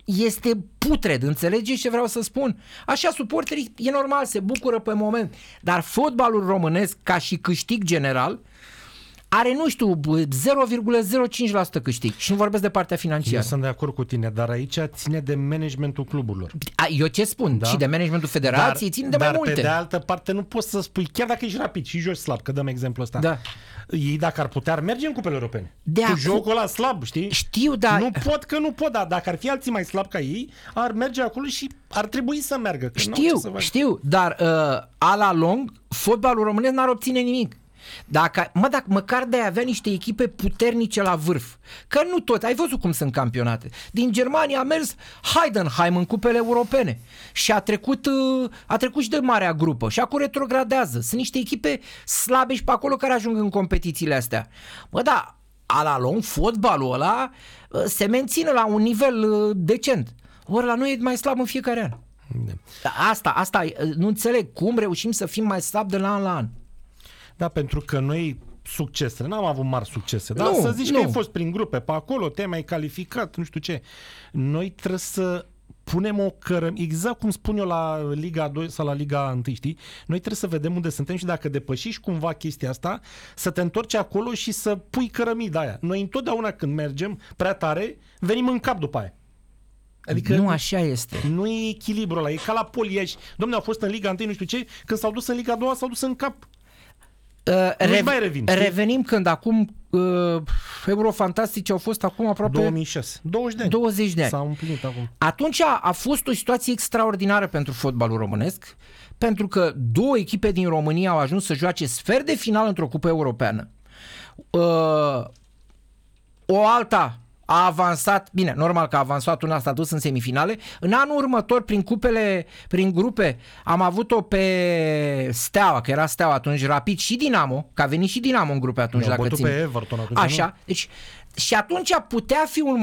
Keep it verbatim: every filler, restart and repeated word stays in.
este putred, înțelegeți ce vreau să spun? Așa, suporterii, e normal, se bucură pe moment, dar fotbalul românesc, ca și câștig general, are, nu știu, zero virgulă zero cinci la sută câștig. Și nu vorbesc de partea financiară. Eu sunt de acord cu tine, dar aici ține de managementul cluburilor. Eu ce spun? Da? Și de managementul federației, ține de dar mai multe. Dar pe de altă parte nu poți să spui, chiar dacă ești rapid și joci slab, că dăm exemplul ăsta. Da. Ei dacă ar putea, ar merge în cupele europene. De cu acu... jocul ăla slab, știi? Știu, dar... Nu pot că nu pot, dar dacă ar fi alții mai slabi ca ei, ar merge acolo și ar trebui să meargă. Că știu, să știu, dar uh, a la lung, fotbalul românesc n-ar obține nimic. Dacă, mă, dacă măcar de-ai avea niște echipe puternice la vârf. Că nu tot, ai văzut cum sunt campionate. Din Germania a mers Heidenheim în cupele europene și a trecut, a trecut și de marea grupă și acum retrogradează. Sunt niște echipe slabe și pe acolo care ajung în competițiile astea. Mă, da, a la lung, fotbalul ăla se menține la un nivel decent. Ori la noi e mai slab în fiecare an. Asta, asta, nu înțeleg cum reușim să fim mai slabi de la an la an. Da, pentru că noi succese, n-am avut mari succese, dar nu, să zici nu. că ai fost prin grupe pe acolo, te-ai mai calificat, nu știu ce. Noi trebuie să punem o cărăm, exact cum spun eu la Liga doi sau la Liga unu, știi? Noi trebuie să vedem unde suntem și dacă depășești cumva chestia asta, să te întorci acolo și să pui cărămida aia. Noi întotdeauna când mergem prea tare, venim în cap după aia. Adică nu așa este. Nu e echilibrul ăla, e ca la Poliești. Dom'le, au fost în Liga unu, nu știu ce, când s-au dus în Liga doi, s-au dus în cap. Uh, rev- mai revin, revenim când acum uh, Eurofantastice au fost acum aproape două mii șase. douăzeci de ani. douăzeci de ani. S-au împlinit acum. Atunci a, a fost o situație extraordinară pentru fotbalul românesc, pentru că două echipe din România au ajuns să joace sfert de final într-o cupă europeană. Uh, o alta a avansat, bine, normal că a avansat una, s-a dus în semifinale. În anul următor, prin cupele, prin grupe, am avut-o pe Steaua, că era Steaua atunci, Rapid și Dinamo, că a venit și Dinamo în grupe atunci. Au dacă bătut țin. pe Everton atunci. Așa, deci, și atunci putea fi un